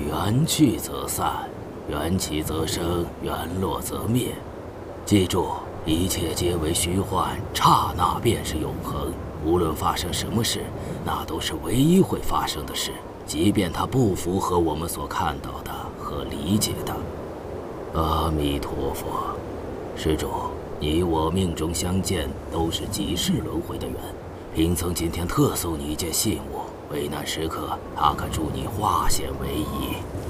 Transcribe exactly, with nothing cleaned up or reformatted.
缘去则散，缘起则生，缘落则灭。记住，一切皆为虚幻，刹那便是永恒。无论发生什么事，那都是唯一会发生的事，即便它不符合我们所看到的和理解的。阿弥陀佛，施主，你我命中相见，都是几世轮回的缘。贫僧今天特送你一件信物，危难时刻，他可助你化险为夷。